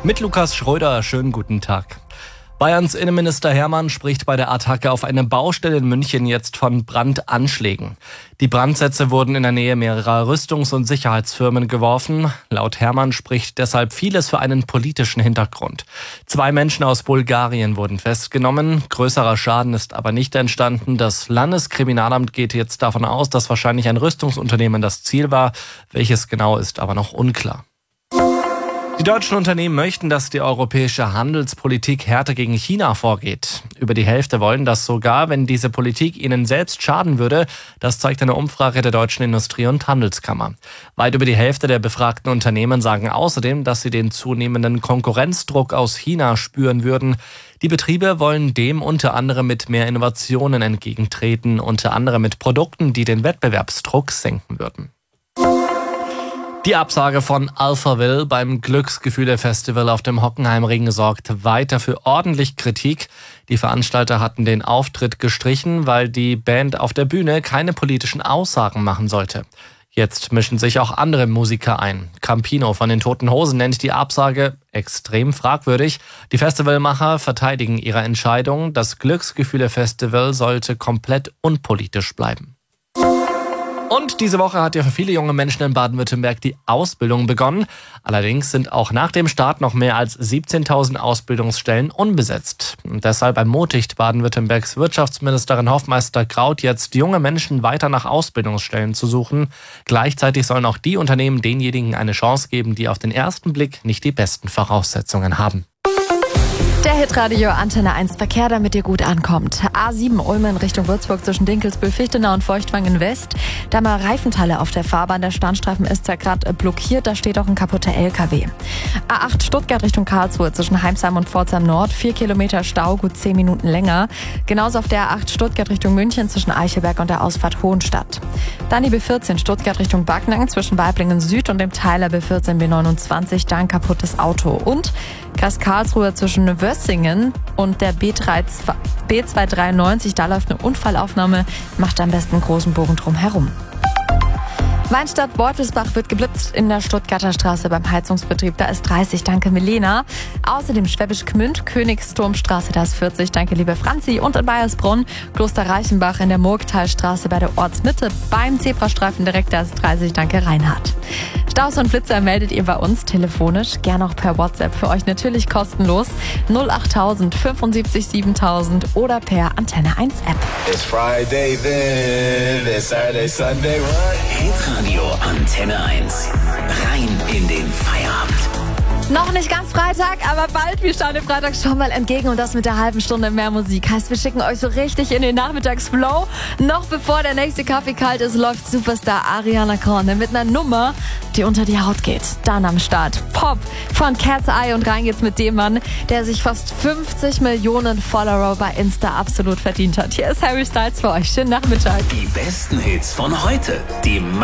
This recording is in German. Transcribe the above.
Mit Lukas Schröder, schönen guten Tag. Bayerns Innenminister Hermann spricht bei der Attacke auf eine Baustelle in München jetzt von Brandanschlägen. Die Brandsätze wurden in der Nähe mehrerer Rüstungs- und Sicherheitsfirmen geworfen. Laut Hermann spricht deshalb vieles für einen politischen Hintergrund. 2 Menschen aus Bulgarien wurden festgenommen. Größerer Schaden ist aber nicht entstanden. Das Landeskriminalamt geht jetzt davon aus, dass wahrscheinlich ein Rüstungsunternehmen das Ziel war. Welches genau ist aber noch unklar. Die deutschen Unternehmen möchten, dass die europäische Handelspolitik härter gegen China vorgeht. Über die Hälfte wollen das sogar, wenn diese Politik ihnen selbst schaden würde. Das zeigt eine Umfrage der Deutschen Industrie- und Handelskammer. Weit über die Hälfte der befragten Unternehmen sagen außerdem, dass sie den zunehmenden Konkurrenzdruck aus China spüren würden. Die Betriebe wollen dem unter anderem mit mehr Innovationen entgegentreten, unter anderem mit Produkten, die den Wettbewerbsdruck senken würden. Die Absage von Alphaville beim Glücksgefühle-Festival auf dem Hockenheimring sorgt weiter für ordentlich Kritik. Die Veranstalter hatten den Auftritt gestrichen, weil die Band auf der Bühne keine politischen Aussagen machen sollte. Jetzt mischen sich auch andere Musiker ein. Campino von den Toten Hosen nennt die Absage extrem fragwürdig. Die Festivalmacher verteidigen ihre Entscheidung. Das Glücksgefühle-Festival sollte komplett unpolitisch bleiben. Und diese Woche hat ja für viele junge Menschen in Baden-Württemberg die Ausbildung begonnen. Allerdings sind auch nach dem Start noch mehr als 17.000 Ausbildungsstellen unbesetzt. Und deshalb ermutigt Baden-Württembergs Wirtschaftsministerin Hofmeister-Kraut jetzt, junge Menschen weiter nach Ausbildungsstellen zu suchen. Gleichzeitig sollen auch die Unternehmen denjenigen eine Chance geben, die auf den ersten Blick nicht die besten Voraussetzungen haben. Der Hitradio Antenne 1 Verkehr, damit ihr gut ankommt. A7 Ulm in Richtung Würzburg zwischen Dinkelsbühl, Fichtenau und Feuchtwangen West. Da mal Reifenteile auf der Fahrbahn. Der Standstreifen ist ja gerade blockiert. Da steht auch ein kaputter LKW. A8 Stuttgart Richtung Karlsruhe zwischen Heimsheim und Pforzheim Nord. 4 Kilometer Stau, gut 10 Minuten länger. Genauso auf der A8 Stuttgart Richtung München zwischen Eichelberg und der Ausfahrt Hohenstadt. Dann die B14 Stuttgart Richtung Backnang zwischen Weiblingen Süd und dem Teiler B14 B29. Da ein kaputtes Auto. Und Kreis Karlsruhe zwischen Wössingen und der B293, da läuft eine Unfallaufnahme, macht am besten einen großen Bogen drum herum. Weinstadt-Beutelsbach wird geblitzt in der Stuttgarter Straße beim Heizungsbetrieb. Da ist 30, danke Milena. Außerdem Schwäbisch Gmünd, Königsturmstraße, da ist 40, danke liebe Franzi. Und in Bayersbronn, Kloster Reichenbach in der Murgtalstraße bei der Ortsmitte beim Zebrastreifen direkt, da ist 30, danke Reinhard. Staus und Blitzer meldet ihr bei uns telefonisch, gerne auch per WhatsApp, für euch natürlich kostenlos 08000 75 7000 oder per Antenne 1 App. It's Friday then, it's Saturday, Sunday, what? Hitradio Antenne 1. Rein in den Feierabend. Noch nicht ganz Freitag, aber bald. Wir schauen dem Freitag schon mal entgegen und das mit der halben Stunde mehr Musik. Heißt, wir schicken euch so richtig in den Nachmittagsflow. Noch bevor der nächste Kaffee kalt ist, läuft Superstar Ariana Grande mit einer Nummer, die unter die Haut geht. Dann am Start Pop von Cat's Eye und rein geht's mit dem Mann, der sich fast 50 Millionen Follower bei Insta absolut verdient hat. Hier ist Harry Styles für euch. Schönen Nachmittag. Die besten Hits von heute. Die